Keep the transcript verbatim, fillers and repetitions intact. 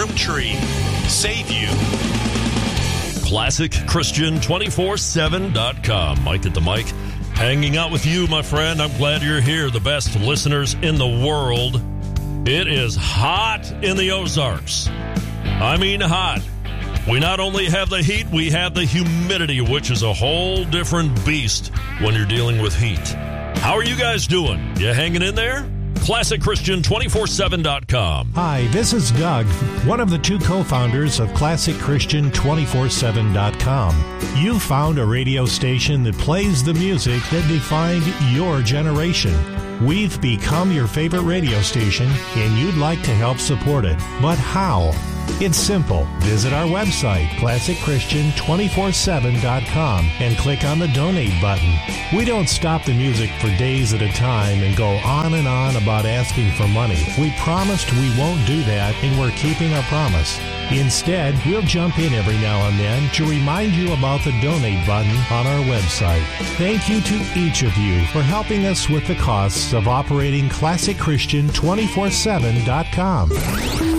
Tree. Save you. Classic Christian two four seven dot com. Mike at the mic. Hanging out with you, my friend. I'm glad you're here. The best listeners in the world. It is hot in the Ozarks. I mean hot. We not only have the heat, we have the humidity, which is a whole different beast when you're dealing with heat. How are you guys doing? You hanging in there? Classic Christian two four seven dot com. Hi, this is Doug, one of the two co-founders of Classic Christian two four seven dot com. You found a radio station that plays the music that defined your generation. We've become your favorite radio station, and you'd like to help support it. But how? It's simple. Visit our website, classic christian two four seven dot com, and click on the donate button. We don't stop the music for days at a time and go on and on about asking for money. We promised we won't do that, and we're keeping our promise. Instead, we'll jump in every now and then to remind you about the donate button on our website. Thank you to each of you for helping us with the costs of operating Classic Christian two four seven dot com.